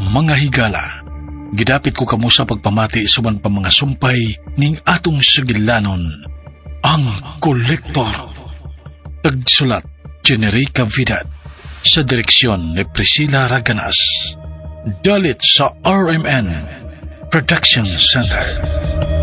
mga higala. Gidapit ko kamo sa pagpamati suman pa mga sumpay ning atong sugilanon. Ang Kolektor. Tagsulat, Generica Vidal. Sa direksyon ni Priscilla Raganas. Dalit sa RMN Production Center.